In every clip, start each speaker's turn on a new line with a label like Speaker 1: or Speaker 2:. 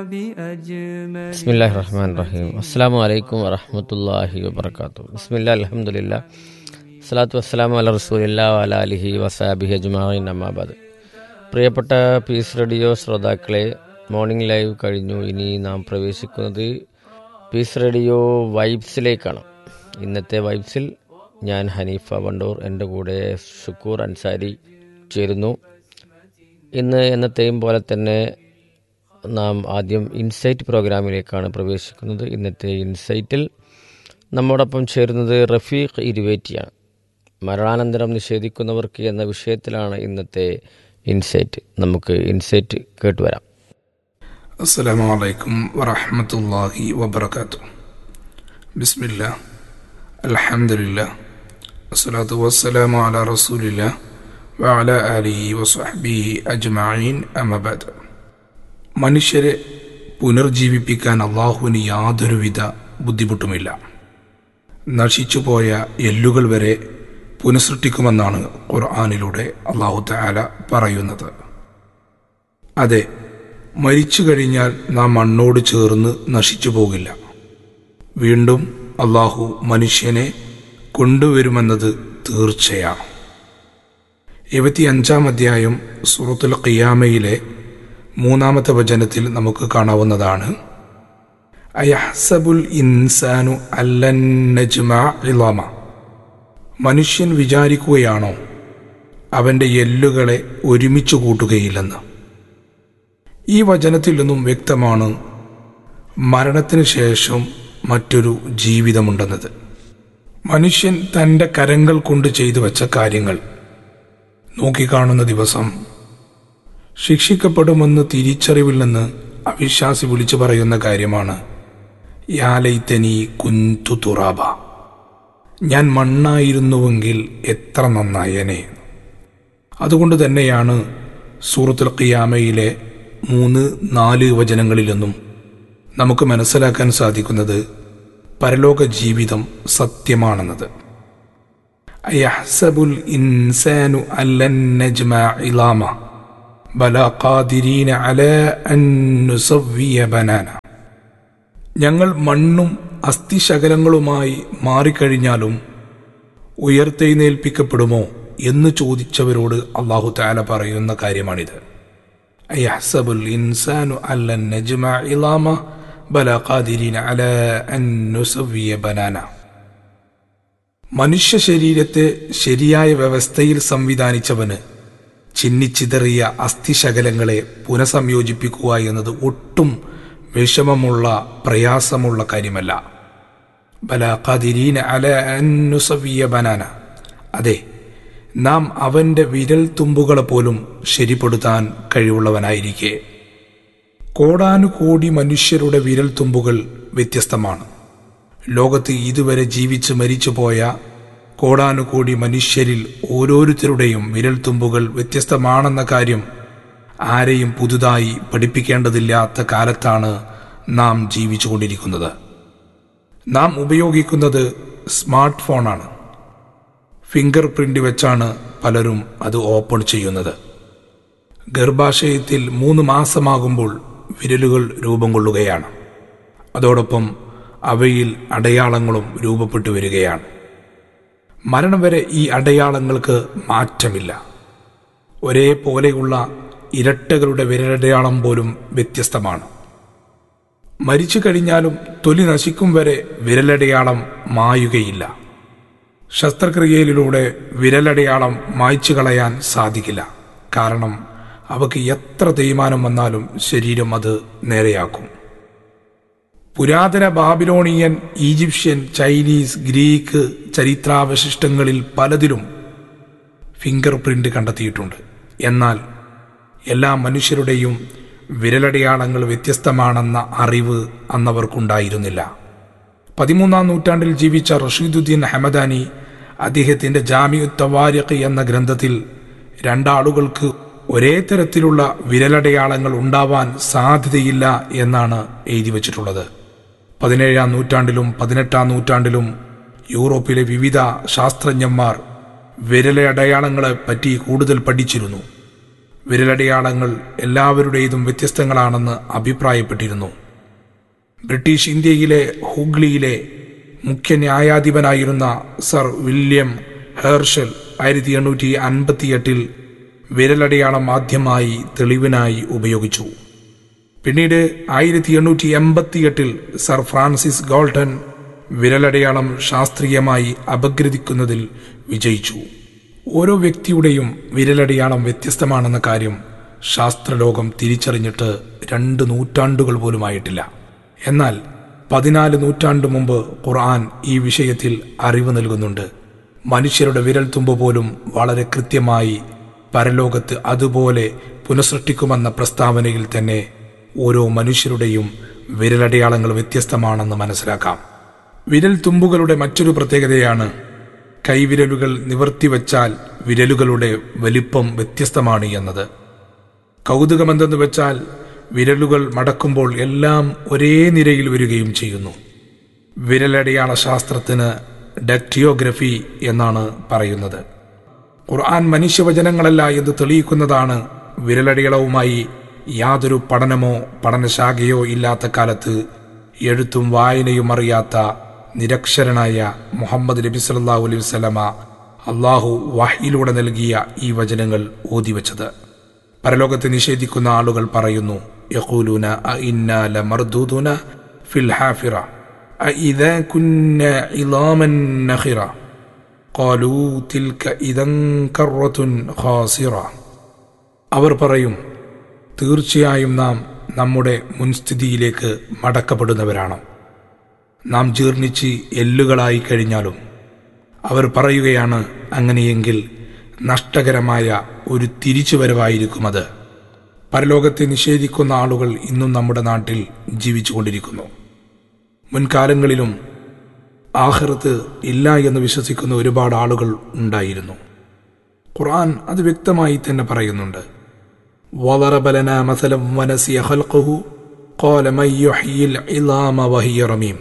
Speaker 1: ബിസ്മില്ലാഹിർ റഹ്മാനിർ റഹീം. അസ്സലാമു അലൈക്കും വറഹ്മത്തുള്ളാഹി വബറകാതുഹു. ബിസ്മില്ലാ അൽഹംദുലില്ലാ സ്വലാത്തു വസ്സലാമു അലാ റസൂലില്ലാ വഅലാ ആലിഹി വസഹബിഹി അജ്മഈൻ അമ്മാ ബഅദ്. പ്രിയപ്പെട്ട പീസ് റേഡിയോ ശ്രോതാക്കളെ, മോർണിംഗ് ലൈവ് കഴിഞ്ഞു. ഇനി നാം പ്രവേശിക്കുന്നത് പീസ് റേഡിയോ വൈബ്സിലേക്കാണ്. ഇന്നത്തെ വൈബ്സിൽ ഞാൻ ഹനീഫ വണ്ടൂർ, എൻ്റെ കൂടെ ഷുക്കൂർ അൻസാരി ചേരുന്നു. ഇന്ന് എന്നത്തെയും പോലെ തന്നെ നാം ആദ്യം ഇൻസൈറ്റ് പ്രോഗ്രാമിലേക്കാണ് പ്രവേശിക്കുന്നത്. ഇന്നത്തെ ഇൻസൈറ്റിൽ നമ്മോടൊപ്പം ചേരുന്നത് റഫീഖ് ഇരുവേറ്റിയാണ്. മരണാനന്തരം നിഷേധിക്കുന്നവർക്ക് എന്ന വിഷയത്തിലാണ് ഇന്നത്തെ ഇൻസൈറ്റ്. നമുക്ക് ഇൻസൈറ്റ് കേട്ടുവരാം.
Speaker 2: അസ്സലാമു അലൈക്കും വറഹ്മത്തുള്ളാഹി വബറകാതുഹു. ബിസ്മില്ലാ അൽഹംദുലില്ലാ വസ്സലാത്തു വസ്സലാമു അലാ റസൂലില്ലാ വഅലാ ആലിഹി വസഹ്ബിഹി അജ്മഈൻ അമ്മാ ബഅദ്. മനുഷ്യരെ പുനർജീവിപ്പിക്കാൻ അള്ളാഹുവിന് യാതൊരുവിധ ബുദ്ധിമുട്ടുമില്ല. നശിച്ചുപോയ എല്ലുകൾ വരെ പുനഃസൃഷ്ടിക്കുമെന്നാണ് ഖുർആനിലൂടെ അള്ളാഹു തആല പറയുന്നത്. അതെ, മരിച്ചു കഴിഞ്ഞാൽ നാം മണ്ണോട് ചേർന്ന് നശിച്ചു പോകില്ല. വീണ്ടും അള്ളാഹു മനുഷ്യനെ കൊണ്ടുവരുമെന്നത് തീർച്ചയാണ്. 75-ാം അധ്യായം സൂറത്തുൽ ഖിയാമയിലെ 3-ാമത്തെ വചനത്തിൽ നമുക്ക് കാണാവുന്നതാണ്, അയഹ്സബുൽ ഇൻസാനു അല്ലൻ നജ്മഅ ഇളാമ. മനുഷ്യൻ വിചാരിക്കുകയാണോ അവൻ്റെ എല്ലുകളെ ഒരുമിച്ച് കൂട്ടുകയില്ലെന്ന്. ഈ വചനത്തിൽ നിന്നും വ്യക്തമാണ് മരണത്തിന് ശേഷം മറ്റൊരു ജീവിതമുണ്ടെന്നത്. മനുഷ്യൻ തൻ്റെ കരങ്ങൾ കൊണ്ട് ചെയ്തു വെച്ച കാര്യങ്ങൾ നോക്കിക്കാണുന്ന ദിവസം ശിക്ഷിക്കപ്പെടുമെന്ന് തിരിച്ചറിവിൽ നിന്ന് അവിശ്വാസി വിളിച്ചു പറയുന്ന കാര്യമാണ്, യാ ലൈതനി കുന്തു തുറാബ. ഞാൻ മണ്ണായിരുന്നുവെങ്കിൽ എത്ര നന്നായനെ. അതുകൊണ്ട് തന്നെയാണ് സൂറത്തുൽ ഖിയാമയിലെ 3-4 വചനങ്ങളിൽ നിന്നും നമുക്ക് മനസ്സിലാക്കാൻ സാധിക്കുന്നത് പരലോക ജീവിതം സത്യമാണെന്നത്. അയഹ്സബുൽ ഇൻസാനു അല്ലൻ നജ്മഅ ഇളാമ ബലാ ഖാദിരീന അലാ അൻ നുസവ്വിയ ബനാന. ഞങ്ങൾ മണ്ണും അസ്ഥിശകലങ്ങളുമായി മാറിക്കഴിഞ്ഞാലും ഉയർത്തെഴുന്നേൽപ്പിക്കപ്പെടുമോ എന്ന് ചോദിച്ചവരോട് അല്ലാഹു തആല പറയുന്ന കാര്യമാണിത്. അയഹ്സബുൽ ഇൻസാനു അല്ലൻ നജ്മഅ ഇളാമ ബലാ ഖാദിരീന അലാ അൻ നുസവ്വിയ ബനാന. മനുഷ്യ ശരീരത്തെ ശരിയായ വ്യവസ്ഥയിൽ സംവിധാനിച്ചവന് ചിന്നിച്ചിതറിയ അസ്ഥിശകലങ്ങളെ പുനഃസംയോജിപ്പിക്കുക എന്നത് ഒട്ടും വിഷമമുള്ള പ്രയാസമുള്ള കാര്യമല്ല. ബലാ ഖാദിരീന അലാ അൻ നുസവ്വിയ ബനാന. അതെ, നാം അവൻ്റെ വിരൽ തുമ്പുകളെ പോലും ശരിപ്പെടുത്താൻ കഴിവുള്ളവനായിരിക്കെ. കോടാനുകോടി മനുഷ്യരുടെ വിരൽ തുമ്പുകൾ വ്യത്യസ്തമാണ്. ലോകത്ത് ഇതുവരെ ജീവിച്ച് മരിച്ചുപോയ കോടാനുകോടി മനുഷ്യരിൽ ഓരോരുത്തരുടെയും വിരൽ തുമ്പുകൾ വ്യത്യസ്തമാണെന്ന കാര്യം ആരെയും പുതുതായി പഠിപ്പിക്കേണ്ടതില്ലാത്ത കാലത്താണ് നാം ജീവിച്ചുകൊണ്ടിരിക്കുന്നത്. നാം ഉപയോഗിക്കുന്നത് സ്മാർട്ട് ഫോണാണ്. ഫിംഗർ പ്രിന്റ് വെച്ചാണ് പലരും അത് ഓപ്പൺ ചെയ്യുന്നത്. ഗർഭാശയത്തിൽ 3 മാസമാകുമ്പോൾ വിരലുകൾ രൂപം കൊള്ളുകയാണ്. അതോടൊപ്പം അവയിൽ അടയാളങ്ങളും രൂപപ്പെട്ടു വരികയാണ്. മരണം വരെ ഈ അടയാളങ്ങൾക്ക് മാറ്റമില്ല. ഒരേപോലെയുള്ള ഇരട്ടകളുടെ വിരലടയാളം പോലും വ്യത്യസ്തമാണ്. മരിച്ചു കഴിഞ്ഞാലും തൊലി നശിക്കും വരെ വിരലടയാളം മായുകയില്ല. ശസ്ത്രക്രിയയിലൂടെ വിരലടയാളം മായ്ച്ചു കളയാൻ സാധിക്കില്ല. കാരണം അവക്ക് എത്ര തേയ്മാനം വന്നാലും ശരീരം അത് നേരെയാക്കും. പുരാതന ബാബിലോണിയൻ, ഈജിപ്ഷ്യൻ, ചൈനീസ്, ഗ്രീക്ക് ചരിത്രാവശിഷ്ടങ്ങളിൽ പലതിലും ഫിംഗർ പ്രിന്റ് കണ്ടെത്തിയിട്ടുണ്ട്. എന്നാൽ എല്ലാ മനുഷ്യരുടെയും വിരലടയാളങ്ങൾ വ്യത്യസ്തമാണെന്ന അറിവ് അന്നവർക്കുണ്ടായിരുന്നില്ല. 13-ാം നൂറ്റാണ്ടിൽ ജീവിച്ച റഷീദുദ്ദീൻ ഹമദാനി അദ്ദേഹത്തിന്റെ ജാമിഉത്ത് തവാരിഖ് എന്ന ഗ്രന്ഥത്തിൽ 2 ആളുകൾക്ക് ഒരേ തരത്തിലുള്ള വിരലടയാളങ്ങൾ ഉണ്ടാവാൻ സാധ്യതയില്ല എന്നാണ് എഴുതി വച്ചിട്ടുള്ളത്. 17-ാം നൂറ്റാണ്ടിലും 18-ാം നൂറ്റാണ്ടിലും യൂറോപ്പിലെ വിവിധ ശാസ്ത്രജ്ഞന്മാർ വിരലടയാളങ്ങളെ പറ്റി കൂടുതൽ പഠിച്ചിരുന്നു. വിരലടയാളങ്ങൾ എല്ലാവരുടേതും വ്യത്യസ്തങ്ങളാണെന്ന് അഭിപ്രായപ്പെട്ടിരുന്നു. ബ്രിട്ടീഷ് ഇന്ത്യയിലെ ഹൂഗ്ലിയിലെ മുഖ്യ ന്യായാധിപനായിരുന്ന സർ വില്യം ഹെർഷൽ 1858 വിരലടയാളം ആദ്യമായി തെളിവിനായി ഉപയോഗിച്ചു. പിന്നീട് 1888 സർ ഫ്രാൻസിസ് ഗോൾട്ടൺ വിരലടയാളം ശാസ്ത്രീയമായി അപഗ്രഥിക്കുന്നതിൽ വിജയിച്ചു. ഓരോ വ്യക്തിയുടെയും വിരലടയാളം വ്യത്യസ്തമാണെന്ന കാര്യം ശാസ്ത്രലോകം തിരിച്ചറിഞ്ഞിട്ട് 2 നൂറ്റാണ്ടുകൾ പോലുമായിട്ടില്ല. എന്നാൽ 14 നൂറ്റാണ്ടു മുമ്പ് ഖുർആൻ ഈ വിഷയത്തിൽ അറിവ് നൽകുന്നുണ്ട്. മനുഷ്യരുടെ വിരൽത്തുമ്പ് പോലും വളരെ കൃത്യമായി പരലോകത്ത് അതുപോലെ പുനഃസൃഷ്ടിക്കുമെന്ന പ്രസ്താവനയിൽ തന്നെ ഓരോ മനുഷ്യരുടെയും വിരലടയാളങ്ങൾ വ്യത്യസ്തമാണെന്ന് മനസ്സിലാക്കാം. വിരൽ തുമ്പുകളുടെ മറ്റൊരു പ്രത്യേകതയാണ് കൈവിരലുകൾ നിവർത്തിവെച്ചാൽ വിരലുകളുടെ വലിപ്പം വ്യത്യസ്തമാണ് എന്നത്. കൗതുകമെന്തെന്ന് വെച്ചാൽ വിരലുകൾ മടക്കുമ്പോൾ എല്ലാം ഒരേ നിരയിൽ വരികയും ചെയ്യുന്നു. വിരലടയാള ശാസ്ത്രത്തിന് ഡക്റ്റിയോഗ്രഫി എന്നാണ് പറയുന്നത്. ഖുർആൻ മനുഷ്യവചനങ്ങളല്ല എന്ന് തെളിയിക്കുന്നതാണ്. വിരലടയാളവുമായി യാതൊരു പഠനമോ പഠനശാഖയോ ഇല്ലാത്ത കാലത്ത് എഴുത്തും വായനയും അറിയാത്ത നിരക്ഷരനായ മുഹമ്മദ് നബി സല്ലല്ലാഹു അലൈഹി വസല്ലമ അള്ളാഹു വഹ്യിലൂടെ നൽകിയ ഈ വചനങ്ങൾ ഓതിവെച്ചത്. പരലോകത്തെ നിഷേധിക്കുന്ന ആളുകൾ പറയുന്നു, യഖൂലൂന അഇന്നാ ലമർദൂദുന ഫിൽ ഹാഫിറ അഇദാ കുന്നാ ഇളാമൻ നഖിറ ഖാലൂ തിൽക ഇദൻ കറത്തുൻ ഖാസിറ. അവർ പറയും, തീർച്ചയായും നാം നമ്മുടെ മുൻസ്ഥിതിയിലേക്ക് മടക്കപ്പെടുന്നവരാണ്. നാം ജീർണിച്ച് എല്ലുകളായി കഴിഞ്ഞാലും. അവർ പറയുകയാണ്, അങ്ങനെയെങ്കിൽ നഷ്ടകരമായ ഒരു തിരിച്ചുവരവായിരിക്കുമത്. പരലോകത്തെ നിഷേധിക്കുന്ന ആളുകൾ ഇന്നും നമ്മുടെ നാട്ടിൽ ജീവിച്ചുകൊണ്ടിരിക്കുന്നു. മുൻകാലങ്ങളിലും ആഖിറത്ത് ഇല്ല എന്ന് വിശ്വസിക്കുന്ന ഒരുപാട് ആളുകൾ ഉണ്ടായിരുന്നു. ഖുർആൻ അത് വ്യക്തമായി തന്നെ പറയുന്നുണ്ട്. وضرب لنا مثلا ونسي خلقه قال من يحيي العظام وهي رميم.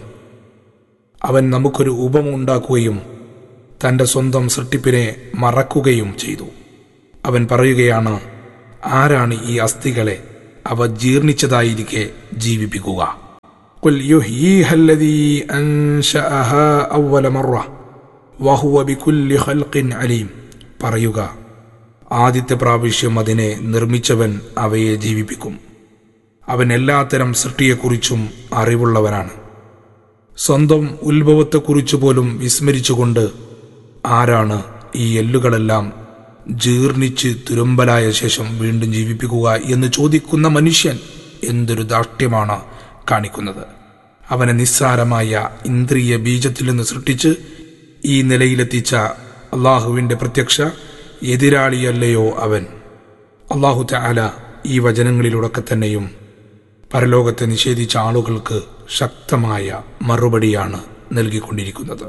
Speaker 2: അവൻ നമുക്കൊരു ഉപമ ഉണ്ടാക്കുകയും തൻ്റെ സ്വന്തം സൃഷ്ടിപ്പിനെ മറക്കുകയും ചെയ്തു. അവൻ പറയുകയാണ്, ആരാണ് ഈ അസ്ഥികളെ അവ ജീർണിച്ചതായിരിക്കെ ജീവിപ്പിക്കുക? ഖുൽ യുഹ്യീഹാ അല്ലദീ അൻശഅഹാ അവ്വല മറ വഹുവ ബികുല്ലി ഖൽഖിൻ അലീം. പറയുക, ആദ്യത്തെ പ്രാവശ്യം അതിനെ നിർമ്മിച്ചവൻ അവയെ ജീവിപ്പിക്കും. അവൻ എല്ലാത്തരം സൃഷ്ടിയെക്കുറിച്ചും അറിവുള്ളവനാണ്. സ്വന്തം ഉത്ഭവത്തെക്കുറിച്ച് പോലും വിസ്മരിച്ചുകൊണ്ട് ആരാണ് ഈ എല്ലുകളെല്ലാം ജീർണിച്ച് തുരുമ്പലായ ശേഷം വീണ്ടും ജീവിപ്പിക്കുക എന്ന് ചോദിക്കുന്ന മനുഷ്യൻ എന്തൊരു ധാർഷ്ട്യമാണ് കാണിക്കുന്നത്. അവനെ നിസ്സാരമായ ഇന്ദ്രിയ ബീജത്തിൽ നിന്ന് സൃഷ്ടിച്ച് ഈ നിലയിലെത്തിച്ച അള്ളാഹുവിൻ്റെ പ്രത്യക്ഷ എതിരാളിയല്ലയോ അവൻ? അള്ളാഹു തആല ഈ വചനങ്ങളിലൂടെ തന്നെയും പരലോകത്തെ നിഷേധിച്ച ആളുകൾക്ക് ശക്തമായ മറുപടിയാണ് നൽകിക്കൊണ്ടിരിക്കുന്നത്.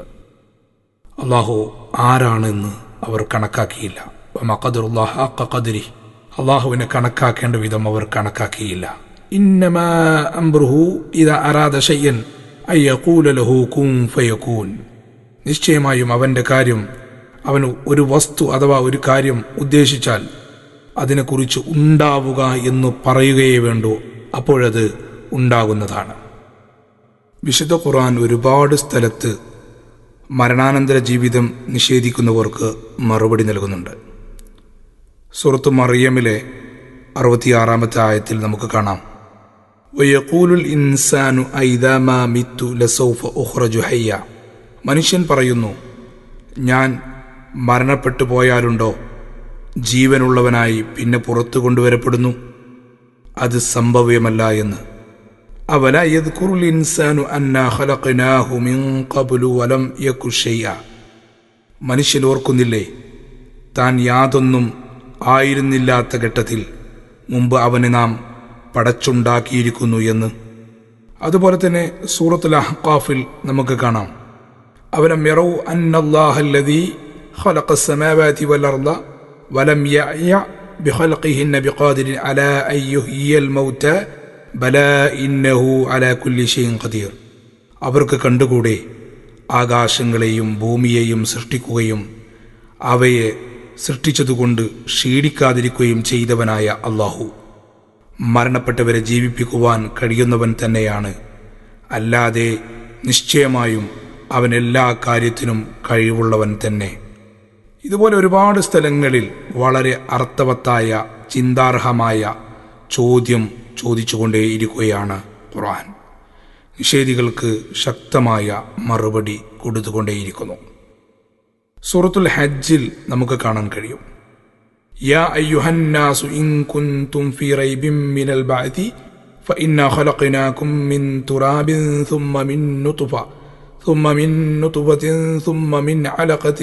Speaker 2: അള്ളാഹു ആരാണെന്ന് അവർ കണക്കാക്കിയില്ല. വമഖദറുല്ലാഹ ഹഖ ഖദ്രിഹി. അള്ളാഹുവിനെ കണക്കാക്കേണ്ട വിധം അവർ കണക്കാക്കിയില്ല. ഇന്നമാ അംറുഹു ഇദാ അറാദ ശൈഅൻ അയ്യഖൂല ലഹു കുൻ ഫയകൂൻ. നിശ്ചയമായും അവന്റെ കാര്യം, അവൻ ഒരു വസ്തു അഥവാ ഒരു കാര്യം ഉദ്ദേശിച്ചാൽ അതിനെക്കുറിച്ച് ഉണ്ടാവുക എന്ന് പറയുകയേ വേണ്ടൂ, അപ്പോഴത് ഉണ്ടാകുന്നതാണ്. വിശുദ്ധ ഖുർആൻ ഒരുപാട് സ്ഥലത്ത് മരണാനന്തര ജീവിതം നിഷേധിക്കുന്നവർക്ക് മറുപടി നൽകുന്നുണ്ട്. സൂറത്ത് മറിയമിലെ 66-ാമത്തെ ആയത്തിൽ നമുക്ക് കാണാം, വയഖൂലുൽ ഇൻസാനു അഇദാ മാ മിത്തു ലസൗഫ ഉഖ്റജു ഹയ്യ. മനുഷ്യൻ പറയുന്നു, ഞാൻ മരണപ്പെട്ടു പോയാലുണ്ടോ ജീവനുള്ളവനായി പിന്നെ പുറത്തു കൊണ്ടുവരപ്പെടുന്നു? അത് സംഭവ്യമല്ല എന്ന്. അവല യദ്കുറുൽ ഇൻസാനു അന്നാ ഖലഖനാഹു മിൻ ഖബ്ലു വലം യകു ശൈഅ. മനുഷ്യൻ ഓർക്കുന്നില്ലേ, താൻ യാതൊന്നും ആയിരുന്നില്ലാത്ത ഘട്ടത്തിൽ മുമ്പ് അവനെ നാം പടച്ചുണ്ടാക്കിയിരിക്കുന്നു എന്ന്. അതുപോലെ തന്നെ സൂറത്തുൽ അഹ്ഖാഫിൽ നമുക്ക് കാണാം, അവലം യറൗ അന്നല്ലാഹല്ലദീ ഖലഖസ് സമാവാതി വൽ അർള വലം യഅയ ബിഖൽഖിഹിന്ന ബിഖാദിരിൻ അലാ അൻ യുഹ്യിയൽ മൗത ബലാ ഇന്നഹു അലാ കുല്ലി ഷൈഇൻ ഖദീർ. അവർക്ക് കണ്ടുകൂടെ ആകാശങ്ങളെയും ഭൂമിയെയും സൃഷ്ടിക്കുകയും അവയെ സൃഷ്ടിച്ചതുകൊണ്ട് ക്ഷീണിക്കാതിരിക്കുകയും ചെയ്തവനായ അല്ലാഹു മരണപ്പെട്ടവരെ ജീവിപ്പിക്കുവാൻ കഴിയുന്നവൻ തന്നെയാണ്. അല്ലാതെ നിശ്ചയമായും അവൻ എല്ലാ കാര്യത്തിനും കഴിവുള്ളവൻ തന്നെ. ഇതുപോലെ ഒരുപാട് സ്ഥലങ്ങളിൽ വളരെ അർത്ഥവത്തായ ചിന്താർഹമായ ചോദ്യം ചോദിച്ചുകൊണ്ടേയിരിക്കുകയാണ് ഖുർആൻ. നിഷേധികൾക്ക് ശക്തമായ മറുപടി കൊടുത്തുകൊണ്ടേയിരിക്കുന്നു. സൂറത്തുൽ ഹജ്ജിൽ നമുക്ക് കാണാൻ കഴിയും, യാ അയ്യുഹന്നാസു ഇൻ കുൻതും ഫീ റൈബിൻ മിനൽ ബഅതി ഫഇന്നാ ഖലഖനാകും മിൻ തുറാബിൻ സുമ്മ മിൻ നുത്ഫ ثم من نطفة ثم من علقة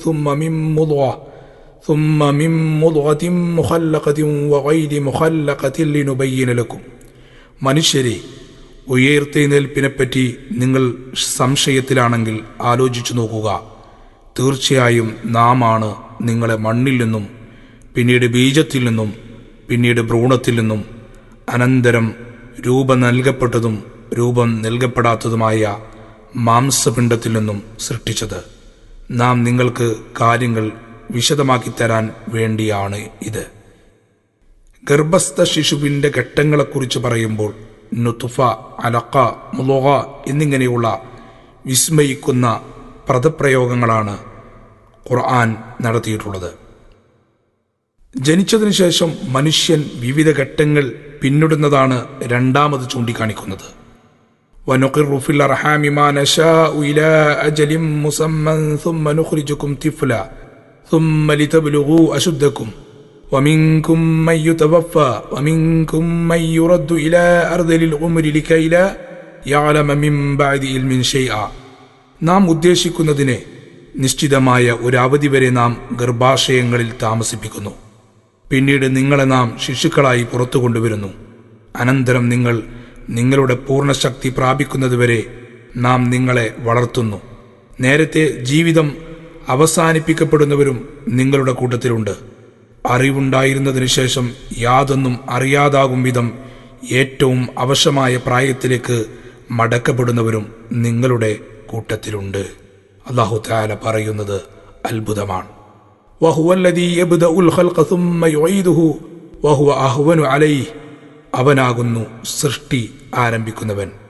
Speaker 2: ثم من مضغة مخلقة وغير مخلقة لنبين لكم. മനുഷ്യരെ, ഉയർത്തെഴുന്നേൽപ്പിനെപ്പറ്റി നിങ്ങൾ സംശയത്തിലാണെങ്കിൽ ആലോചിച്ചു നോക്കുക. തീർച്ചയായും നാം ആണ് നിങ്ങളെ മണ്ണിൽ നിന്നും പിന്നീട് ബീജത്തിൽ നിന്നും പിന്നീട് ഭ്രൂണത്തിൽ നിന്നും അനന്തരം രൂപം നൽകപ്പെട്ടതും രൂപം നൽകപ്പെടാത്തതുമായ മാംസപിണ്ഡത്തിൽ നിന്നും സൃഷ്ടിച്ചത്. നാം നിങ്ങൾക്ക് കാര്യങ്ങൾ വിശദമാക്കി തരാൻ വേണ്ടിയാണ് ഇത്. ഗർഭസ്ഥ ശിശുവിൻ്റെ ഘട്ടങ്ങളെക്കുറിച്ച് പറയുമ്പോൾ നുത്ഫ, അലഖ, മുളഗ എന്നിങ്ങനെയുള്ള വിസ്മയിക്കുന്ന പദപ്രയോഗങ്ങളാണ് ഖുർആൻ നടത്തിയിട്ടുള്ളത്. ജനിച്ചതിനു ശേഷം മനുഷ്യൻ വിവിധ ഘട്ടങ്ങൾ പിന്നിടുന്നതാണ് രണ്ടാമത് ചൂണ്ടിക്കാണിക്കുന്നത്. ونقر في الأرحام ما نشاء إلى أجل مسمى ثم نخرجكم طفلا ثم لتبلغوا أشدكم ومنكم من يتوفى ومنكم من يرد إلى أرذل العمر لكي لا يعلم من بعد علم شيئا. നാം ഉദ്ദേശിക്കുന്നതിനെ നിശ്ചിതമായ ഒരു അവധി വരെ നാം ഗർഭാശയങ്ങളിൽ താമസിപ്പിക്കുന്നു. പിന്നീട് നിങ്ങളെ നാം ശിശുക്കളായി പുറത്തു കൊണ്ടുവരുന്നു. അനന്തരം നിങ്ങൾ നിങ്ങളുടെ പൂർണ്ണശക്തി പ്രാപിക്കുന്നതുവരെ നാം നിങ്ങളെ വളർത്തുന്നു. നേരത്തെ ജീവിതം അവസാനിപ്പിക്കപ്പെടുന്നവരും നിങ്ങളുടെ കൂട്ടത്തിലുണ്ട്. അറിവുണ്ടായിരുന്നതിനു ശേഷം യാതൊന്നും അറിയാതാകും വിധം ഏറ്റവും അവശമായ പ്രായത്തിലേക്ക് മടക്കപ്പെടുന്നവരും നിങ്ങളുടെ കൂട്ടത്തിലുണ്ട്. അല്ലാഹു തആല പറയുന്നത് അത്ഭുതമാണ്. വഹുവല്ലദീ യബ്ദഉൽ ഖൽഖ സുമ്മ യുഈദുഹു വഹുവ അഹ്വനു അലൈഹി. അവനാകുന്നു സൃഷ്ടി ആരംഭിക്കുന്നവൻ,